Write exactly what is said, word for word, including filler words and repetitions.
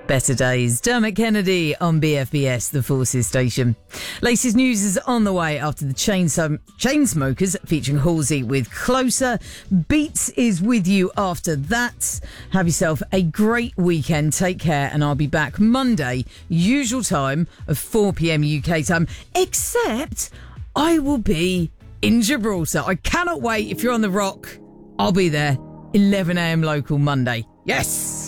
Better Days. Dermot Kennedy on B F B S, the Forces station. Latest news is on the way after the Chainsaw- Chainsmokers featuring Halsey with Closer. Beats is with you after that. Have yourself a great weekend. Take care, and I'll be back Monday, usual time of four p.m. U K time, except I will be in Gibraltar. I cannot wait. If you're on the Rock, I'll be there. eleven a.m. local Monday. Yes!